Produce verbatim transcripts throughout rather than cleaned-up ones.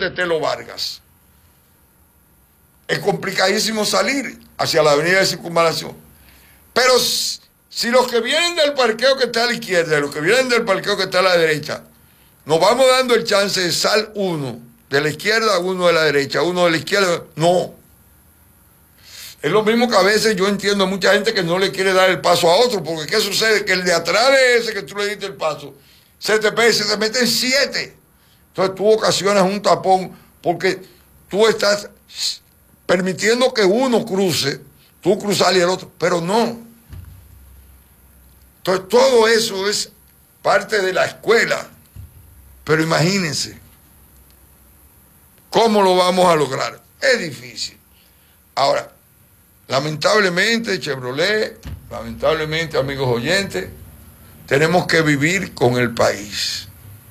Tetelo Vargas. Es complicadísimo salir hacia la avenida de Circunvalación. Pero si los que vienen del parqueo que está a la izquierda y los que vienen del parqueo que está a la derecha, nos vamos dando el chance de sal uno de la izquierda, uno de la derecha, uno de la izquierda, no. Es lo mismo que a veces yo entiendo a mucha gente que no le quiere dar el paso a otro, porque ¿qué sucede? Que el de atrás de ese que tú le diste el paso, se te pega, se te meten siete. Entonces tú ocasionas un tapón porque tú estás permitiendo que uno cruce, tú cruzar y el otro, pero no. Entonces todo eso es parte de la escuela. Pero imagínense, ¿cómo lo vamos a lograr? Es difícil. Ahora, lamentablemente, Chevrolet, lamentablemente, amigos oyentes, tenemos que vivir con el país.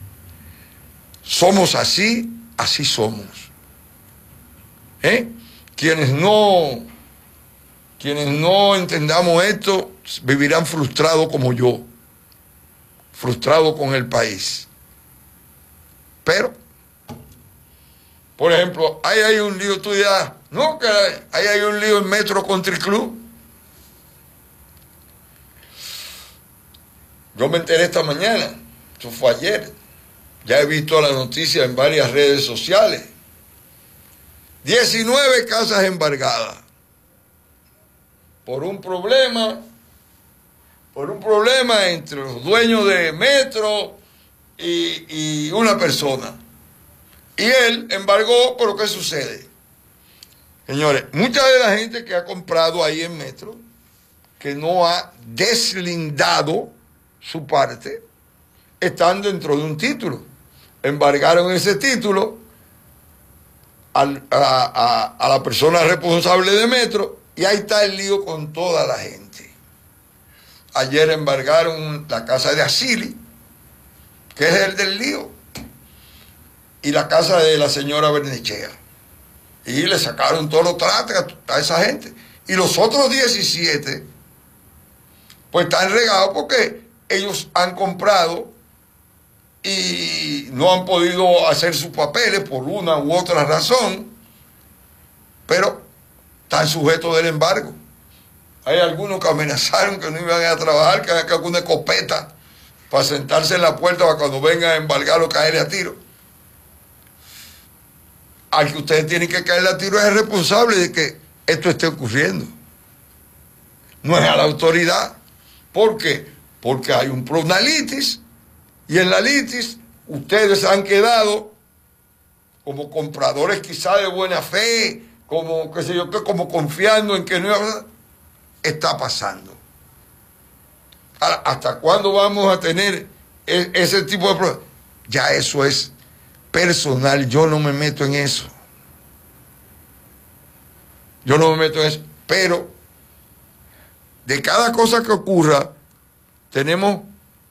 Somos así, así somos. ¿Eh? Quienes no, quienes no entendamos esto, vivirán frustrados como yo, frustrados con el país. Pero, por ejemplo, ahí hay un lío, tú dirás, no, que ahí hay un lío en Metro Country Club. Yo me enteré esta mañana, eso fue ayer, ya he visto la noticia en varias redes sociales. diecinueve casas embargadas por un problema, por un problema entre los dueños de Metro y, y una persona. Y él embargó, pero ¿qué sucede? Señores, mucha de la gente que ha comprado ahí en Metro, que no ha deslindado su parte, están dentro de un título. Embargaron ese título al, a, a, a la persona responsable de Metro y ahí está el lío con toda la gente. Ayer embargaron la casa de Asili, que es el del lío, y la casa de la señora Bernechea. Y le sacaron todos los trates a, a esa gente. Y los otros diecisiete, pues están regados porque ellos han comprado y no han podido hacer sus papeles por una u otra razón, pero están sujetos del embargo. Hay algunos que amenazaron que no iban a trabajar, que había una escopeta para sentarse en la puerta para cuando vengan a embargarlo caerle a tiro. Al que ustedes tienen que caerle a tiro es el responsable de que esto esté ocurriendo. No es a la autoridad. ¿Por qué? Porque hay un, una litis, y en la litis ustedes han quedado como compradores quizá de buena fe, como qué sé yo qué, como confiando en que no está pasando. Ahora, ¿hasta cuándo vamos a tener e ese tipo de problemas? Ya eso es personal, yo no me meto en eso. Yo no me meto en eso, pero de cada cosa que ocurra, tenemos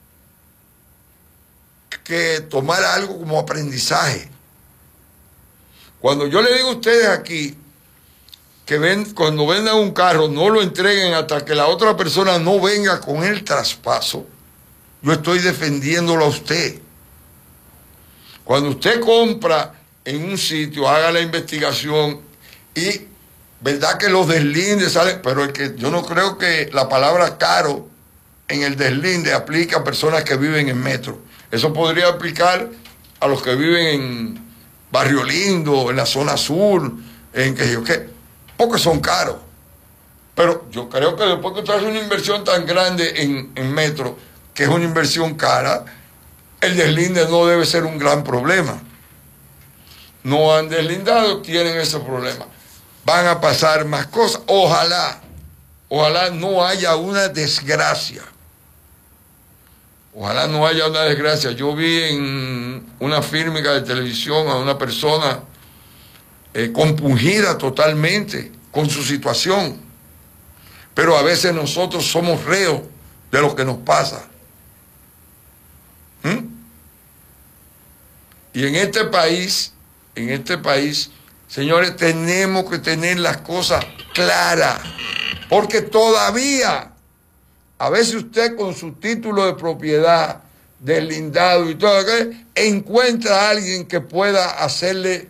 que tomar algo como aprendizaje. Cuando yo le digo a ustedes aquí que ven, cuando vendan un carro no lo entreguen hasta que la otra persona no venga con el traspaso, yo estoy defendiéndolo a usted. Cuando usted compra en un sitio, haga la investigación y verdad que los deslindes salen, pero es que yo no creo que la palabra caro en el deslinde aplique a personas que viven en Metro. Eso podría aplicar a los que viven en Barrio Lindo, en la zona sur, en que yo qué, porque son caros. Pero yo creo que después que usted hace una inversión tan grande en, en Metro, que es una inversión cara, el deslinde no debe ser un gran problema. No han deslindado, tienen ese problema. Van a pasar más cosas. Ojalá, ojalá no haya una desgracia. Ojalá no haya una desgracia. Yo vi en una fílmica de televisión a una persona eh, compungida totalmente con su situación. Pero a veces nosotros somos reos de lo que nos pasa. ¿Mm? Y en este país, en este país, señores, tenemos que tener las cosas claras, porque todavía, a veces usted con su título de propiedad, deslindado y todo, ¿qué? Encuentra a alguien que pueda hacerle